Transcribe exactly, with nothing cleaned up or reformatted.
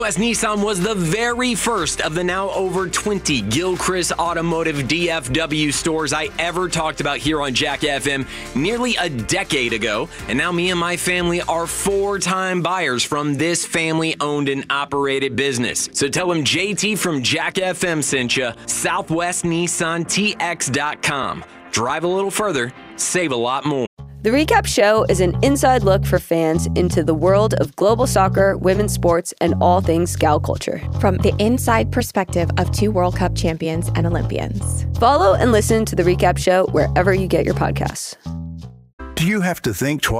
West Nissan was the very first of the now over twenty Gilchrist Automotive D F W stores I ever talked about here on Jack F M nearly a decade ago. And now me and my family are four-time buyers from this family-owned and operated business. So tell them J T from Jack F M sent you. Southwest Nissan T X dot com. Drive a little further, save a lot more. The Recap Show is an inside look for fans into the world of global soccer, women's sports, and all things gal culture. From the inside perspective of two World Cup champions and Olympians. Follow and listen to The Recap Show wherever you get your podcasts. Do you have to think twice?